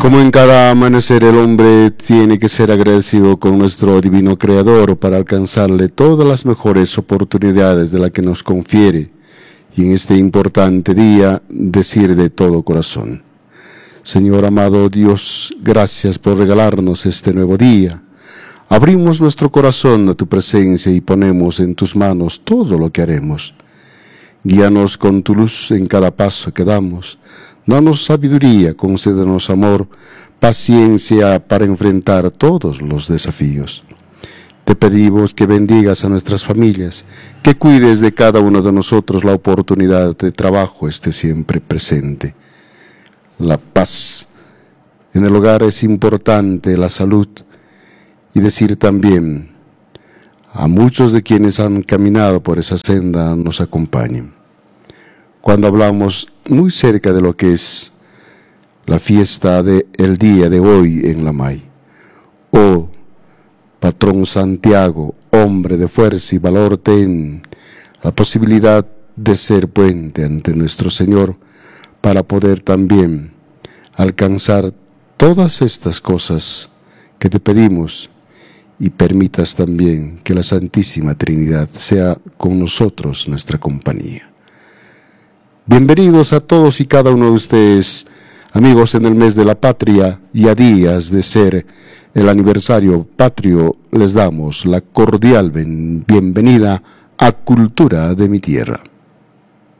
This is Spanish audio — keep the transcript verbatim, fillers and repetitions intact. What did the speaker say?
como en cada amanecer el hombre tiene que ser agradecido con nuestro divino Creador para alcanzarle todas las mejores oportunidades de las que nos confiere, y en este importante día decir de todo corazón: Señor amado Dios, gracias por regalarnos este nuevo día. Abrimos nuestro corazón a tu presencia y ponemos en tus manos todo lo que haremos. Guíanos con tu luz en cada paso que damos. Danos sabiduría, concédenos amor, paciencia para enfrentar todos los desafíos. Te pedimos que bendigas a nuestras familias, que cuides de cada uno de nosotros. La oportunidad de trabajo esté siempre presente. La paz en el hogar es importante, la salud, y decir también a muchos de quienes han caminado por esa senda nos acompañen. Cuando hablamos muy cerca de lo que es la fiesta del día de hoy en la M A I, oh patrón Santiago, hombre de fuerza y valor, ten la posibilidad de ser puente ante nuestro Señor para poder también alcanzar todas estas cosas que te pedimos, y permitas también que la Santísima Trinidad sea con nosotros nuestra compañía. Bienvenidos a todos y cada uno de ustedes, amigos, en el mes de la patria y a días de ser el aniversario patrio. Les damos la cordial bienvenida a Cultura de mi Tierra.